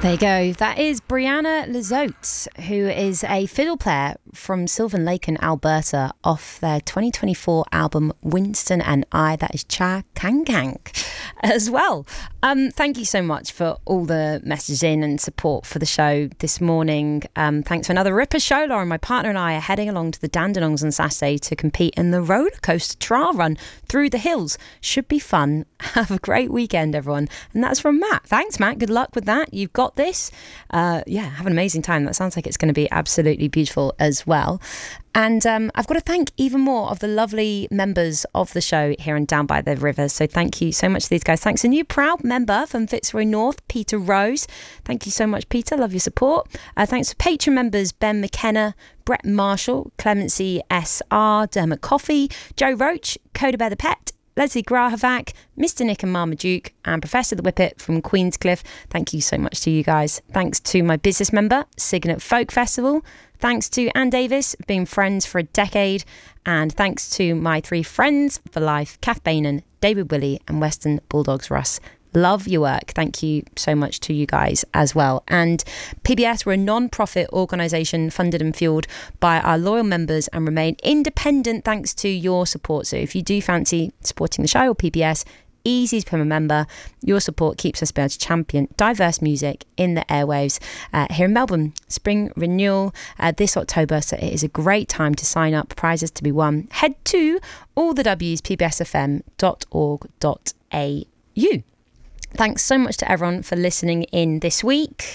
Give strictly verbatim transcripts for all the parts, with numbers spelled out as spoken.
There you go. That is Brianna Lizotte, who is a fiddle player from Sylvan Lake in Alberta, off their twenty twenty-four album Winston and I. That is Cha Kang Kang as well. Um, thank you so much for all the messages in and support for the show this morning. Um, thanks for another Ripper show. Lauren, my partner and I are heading along to the Dandenongs on Saturday to compete in the roller coaster trail run through the hills. Should be fun. Have a great weekend, everyone. And that's from Matt. Thanks, Matt. Good luck with that. You've got this. Uh, yeah, have an amazing time. That sounds like it's going to be absolutely beautiful as well. And um, I've got to thank even more of the lovely members of the show here in Down by the River. So thank you so much to these guys. Thanks to a new proud member from Fitzroy North, Peter Rose. Thank you so much, Peter. Love your support. Uh, thanks to Patreon members Ben McKenna, Brett Marshall, Clemency S R, Dermot Coffey, Joe Roach, Coda Bear the Pet, Leslie Grahavac, Mister Nick and Marmaduke, and Professor the Whippet from Queenscliff. Thank you so much to you guys. Thanks to my business member, Signet Folk Festival. Thanks to Ann Davis, been friends for a decade. And thanks to my three friends for life, Kath Bainan, David Willie, and Western Bulldogs Russ. Love your work. Thank you so much to you guys as well. And P B S, we're a non-profit organisation funded and fuelled by our loyal members and remain independent thanks to your support. So if you do fancy supporting the show or P B S, easy to become a member. Your support keeps us able to champion diverse music in the airwaves uh, here in Melbourne. Spring renewal uh, this October, so it is a great time to sign up. Prizes to be won. Head to all the W's, p b s f m dot org dot a u. Thanks so much to everyone for listening in this week.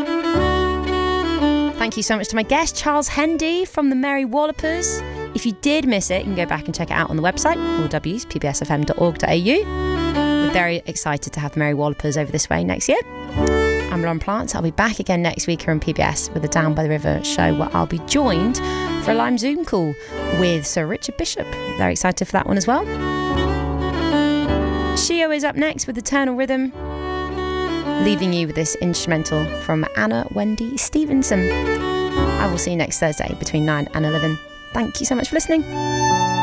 Thank you so much to my guest, Charles Hendy from the Merry Wallopers. If you did miss it, you can go back and check it out on the website, all W's, p b s f m dot org dot a u. We're very excited to have the Merry Wallopers over this way next year. I'm Lauren Plant. I'll be back again next week here on P B S with the Down by the River show, where I'll be joined for a live Zoom call with Sir Richard Bishop. Very excited for that one as well. Shio is up next with Eternal Rhythm, leaving you with this instrumental from Anna Wendy Stevenson. I will see you next Thursday between nine and eleven. Thank you so much for listening.